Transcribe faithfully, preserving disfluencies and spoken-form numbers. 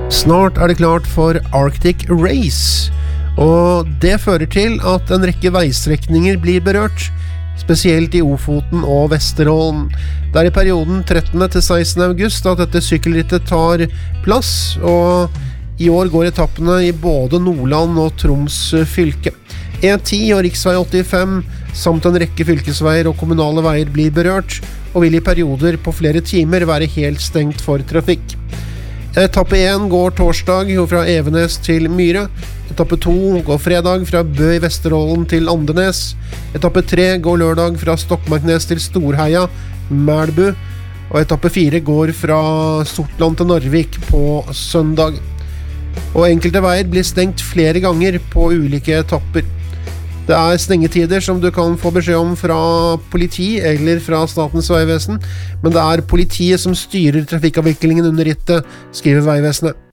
Snart er det klart for Arctic Race, og det fører til at en rekke veistrekninger blir berørt, spesielt i Ofoten og Vesterålen. Det er i perioden trettende til sekstende august at dette sykkelrittet tar plass, og i år går etappene i både Nordland og Troms fylke. E ti og riksvei åttifem samt en rekke fylkesveier og kommunale veier blir berørt, og vil i perioder på flere timer være helt stengt for trafikk. Etappe én går torsdag fra Evenes til Myre. Etappe to går fredag fra Bø i Vesterålen til Andenes. Etappe tre går lørdag fra Stokmarknes til Storheia, Melbu. Og etappe fire går fra Sortland til Narvik på søndag. Og enkelte veier blir stengt flere ganger på ulike etapper. Det er stengetider som du kan få beskjed om fra politi eller fra Statens vegvesen, men det er politiet som styrer trafikkavviklingen under rittet, skriver Vegvesenet.